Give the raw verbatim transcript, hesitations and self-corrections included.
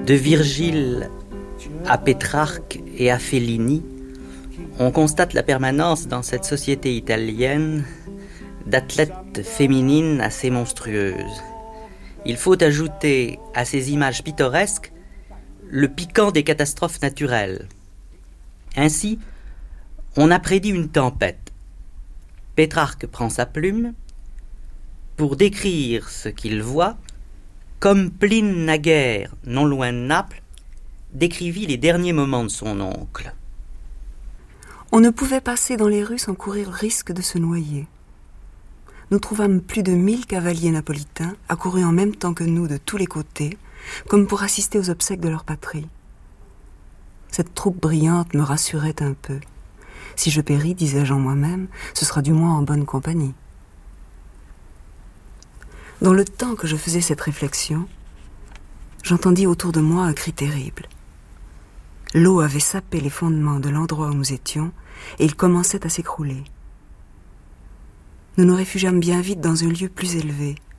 De Virgile à Pétrarque et à Fellini, on constate la permanence dans cette société italienne d'athlètes féminines assez monstrueuses. Il faut ajouter à ces images pittoresques le piquant des catastrophes naturelles. Ainsi, on a prédit une tempête. Pétrarque prend sa plume pour décrire ce qu'il voit, comme Pline naguère, non loin de Naples, décrivit les derniers moments de son oncle. On ne pouvait passer dans les rues sans courir le risque de se noyer. Nous trouvâmes plus de mille cavaliers napolitains accourus en même temps que nous de tous les côtés, comme pour assister aux obsèques de leur patrie. Cette troupe brillante me rassurait un peu. Si je péris, disais-je en moi-même, ce sera du moins en bonne compagnie. Dans le temps que je faisais cette réflexion, j'entendis autour de moi un cri terrible. L'eau avait sapé les fondements de l'endroit où nous étions et il commençait à s'écrouler. Nous nous réfugiâmes bien vite dans un lieu plus élevé,